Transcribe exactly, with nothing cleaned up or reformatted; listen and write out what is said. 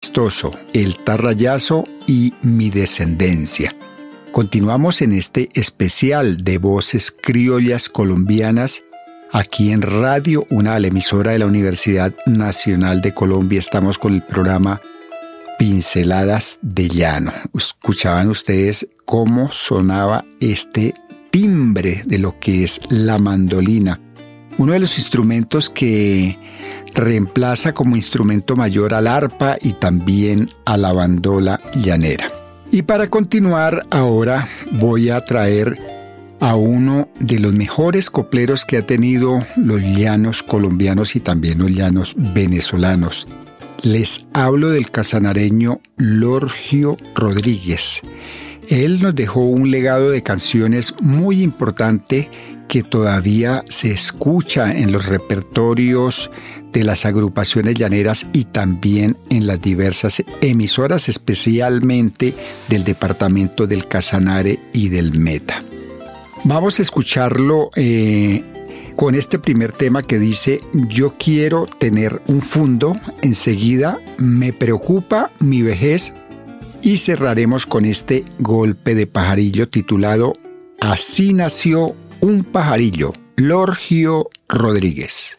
Amistoso, El Tarrayazo y Mi Descendencia. Continuamos en este especial de voces criollas colombianas aquí en Radio UNAL, emisora de la Universidad Nacional de Colombia. Estamos con el programa Pinceladas de Llano. Escuchaban ustedes cómo sonaba este timbre de lo que es la mandolina, uno de los instrumentos que reemplaza como instrumento mayor al arpa y también a la bandola llanera. Y para continuar, ahora voy a traer a uno de los mejores copleros que ha tenido los llanos colombianos y también los llanos venezolanos. Les hablo del casanareño Lorgio Rodríguez. Él nos dejó un legado de canciones muy importante que todavía se escucha en los repertorios de las agrupaciones llaneras y también en las diversas emisoras, especialmente del departamento del Casanare y del Meta. Vamos a escucharlo eh, con este primer tema que dice: yo quiero tener un fundo, enseguida me preocupa mi vejez, y cerraremos con este golpe de pajarillo titulado Así nació un pajarillo, Lorgio Rodríguez.